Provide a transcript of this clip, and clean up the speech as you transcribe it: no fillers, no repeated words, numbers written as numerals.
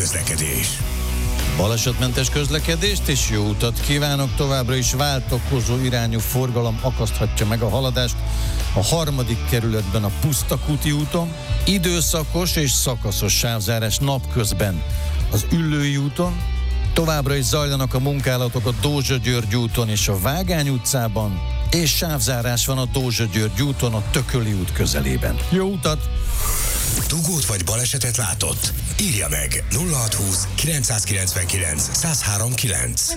közlekedés. Balesetmentes közlekedést és jó utat kívánok! Továbbra is váltakozó irányú forgalom akaszthatja meg a haladást a 3. kerületben a Pusztakúti úton, időszakos és szakaszos sávzárás napközben az Üllői úton, továbbra is zajlanak a munkálatok a Dózsa-György úton és a Vágány utcában, és sávzárás van a Dózsa-György úton a Tököli út közelében. Jó utat! Dugót vagy balesetet látott? Írja meg 0620 999 1039.